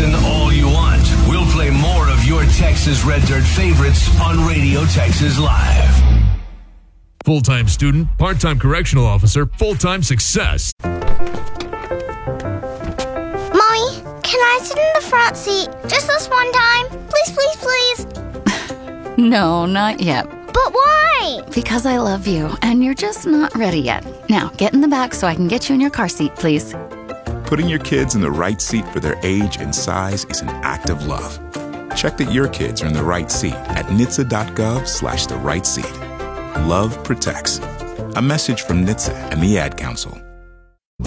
listen all you want. We'll play more of your Texas Red Dirt favorites on Radio Texas Live. Full-time student, part-time correctional officer, full-time success. Mommy, can I sit in the front seat just this one time? Please, please, please. No, not yet. But why? Because I love you, and you're just not ready yet. Now, get in the back so I can get you in your car seat, please. Putting your kids in the right seat for their age and size is an act of love. Check that your kids are in the right seat at NHTSA.gov/the right seat. Love protects. A message from NHTSA and the Ad Council.